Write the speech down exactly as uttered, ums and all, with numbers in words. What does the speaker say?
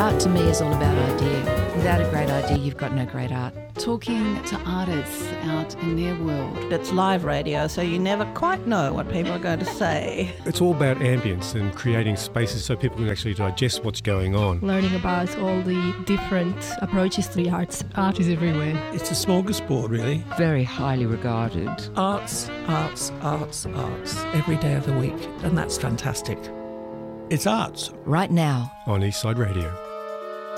Art to me is all about idea. Without a great idea, you've got no great art. Talking to artists out in their world. It's live radio, so you never quite know what people are going to say. It's all about ambience and creating spaces so people can actually digest what's going on. Learning about all the different approaches to the arts. Art is everywhere. It's a smorgasbord, really. Very highly regarded. Arts, arts, arts, arts, every day of the week, and that's fantastic. It's arts. Right now. On Eastside Radio.